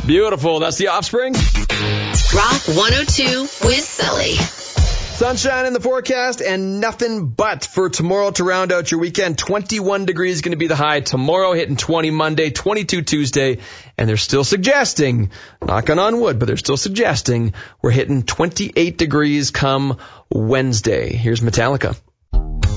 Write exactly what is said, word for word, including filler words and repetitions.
Beautiful. That's The Offspring. Rock one oh two with Sully. Sunshine in the forecast and nothing but for tomorrow to round out your weekend. twenty-one degrees going to be the high tomorrow, hitting twenty Monday, twenty-two Tuesday, and they're still suggesting, knocking on wood, but they're still suggesting we're hitting twenty-eight degrees come Wednesday. Here's Metallica.